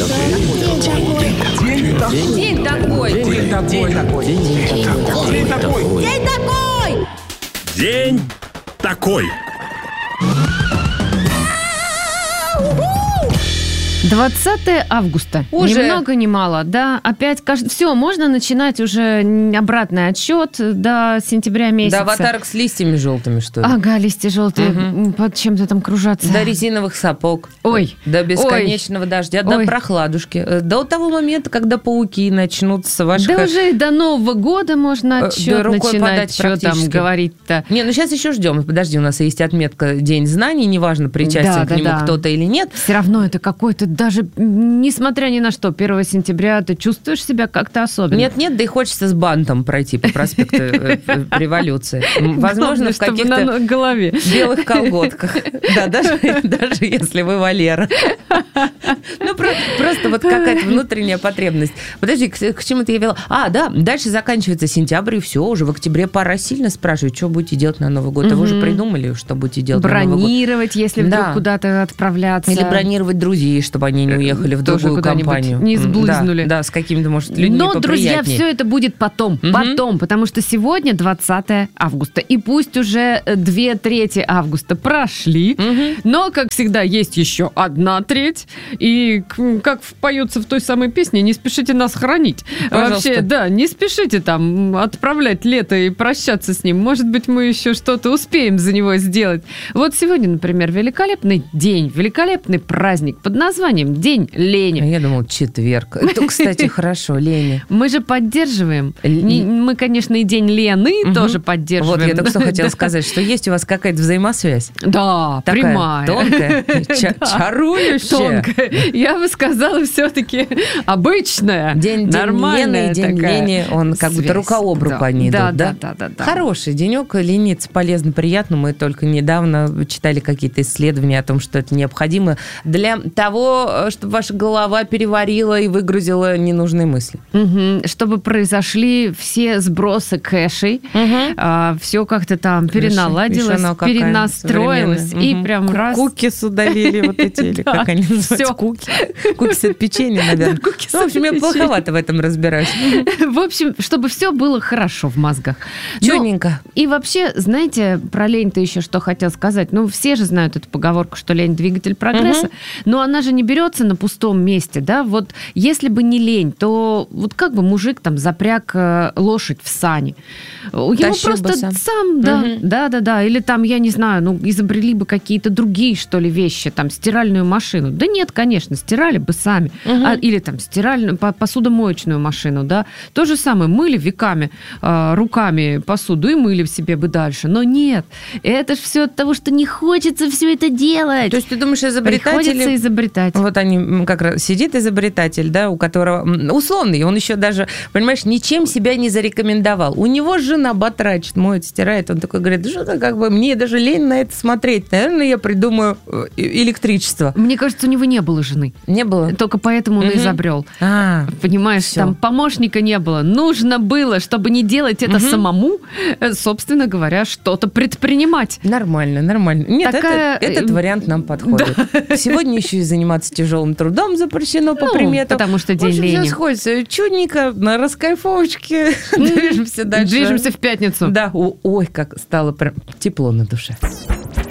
День такой. День такой. 20 августа. Уже. Ни много, ни мало. Да, опять все, можно начинать уже обратный отсчет до сентября месяца. До аватарок с листьями желтыми, что ли? Ага, листья желтые под чем-то там кружатся. До резиновых сапог. Ой. До бесконечного дождя. До Ой. прохладушки. До того момента, когда пауки начнут с ваших... Да уже до Нового года можно отсчет рукой начинать. подать Что там практически. говорить-то? Не, ну сейчас еще ждем. Подожди, у нас есть отметка День знаний, неважно, причастен к нему кто-то или нет. Все равно это какой-то, даже несмотря ни на что, 1 сентября ты чувствуешь себя как-то особенно. Нет, да и хочется с бантом пройти по проспекту Революции. Возможно, в чтобы каких-то на голове. белых колготках. Да, даже если вы Валера. Ну, просто вот какая-то внутренняя потребность. Подожди, к чему-то я вела? Да, дальше заканчивается сентябрь, и все, уже в октябре пора сильно спрашивать, что будете делать на Новый год. А вы уже придумали, что будете делать на Новый год? Бронировать, если вдруг куда-то отправляться. Или бронировать друзей, чтобы они не уехали в тоже другую куда-нибудь компанию. не сблызнули. Да, с какими-то, может, людьми Но, друзья, поприятнее. все это будет потом. Потом, потому что сегодня 20 августа. И пусть уже 2/3 августа прошли, но, как всегда, есть еще 1/3. И как поется в той самой песне, не спешите нас хранить. Пожалуйста. Вообще, да, не спешите там отправлять лето и прощаться с ним. Может быть, мы еще что-то успеем за него сделать. Вот сегодня, например, великолепный день, великолепный праздник под названием День лени. Я думал, четверг. Это, кстати, хорошо, лени. Мы же поддерживаем. Мы, конечно, и День Лены тоже поддерживаем. Вот я только что хотела сказать, что есть у вас какая-то взаимосвязь. Да, Такая прямая. тонкая, чарующая. Тонкая. Я бы сказала, все-таки обычная, День нормальная Лены и День такая лени, он как будто связь. рука об руку они идут, да? Да. Хороший денек, лениться полезно, приятно. Мы только недавно читали какие-то исследования о том, что это необходимо для того, чтобы ваша голова переварила и выгрузила ненужные мысли. Чтобы произошли все сбросы кэшей, все как-то там переналадилось, перенастроилось, и прям раз... Кукис удалили вот эти, или как они называются? Кукис от печенья, наверное. В общем, я плоховато в этом разбираюсь. В общем, чтобы все было хорошо в мозгах. Чёрненько. И вообще, знаете, про лень-то еще что хотел сказать. Ну, все же знают эту поговорку, что лень – двигатель прогресса, но она же не берется на пустом месте, да? Вот если бы не лень, то вот как бы мужик там запряг лошадь в сани. Его Тащил бы просто сам. да. Или там, я не знаю, изобрели бы какие-то другие, что ли, вещи, там, стиральную машину. Да нет, конечно, стирали бы сами. Или там стиральную, посудомоечную машину, да. То же самое, мыли веками руками посуду и мыли в себе бы дальше. Но нет, это же все от того, что не хочется все это делать. То есть ты думаешь, изобретатели... Приходится изобретать. Вот они, как раз сидит изобретатель, да, у которого условный, он еще даже, понимаешь, ничем себя не зарекомендовал. У него жена батрачит, моет, стирает. Он такой говорит, что-то как бы мне даже лень на это смотреть. Наверное, я придумаю электричество. Мне кажется, у него не было жены. Не было? Только поэтому он изобрел. Понимаешь, всё. там помощника не было. Нужно было, чтобы не делать это самому, собственно говоря, что-то предпринимать. Нормально. Нет, этот вариант нам подходит. Сегодня еще и заниматься тяжелым трудом запрещено по приметам. Потому что день В общем, лени. все сходится чудненько, на раскайфовочке. Движемся дальше. Движемся в пятницу. Да, ой, как стало прям тепло на душе.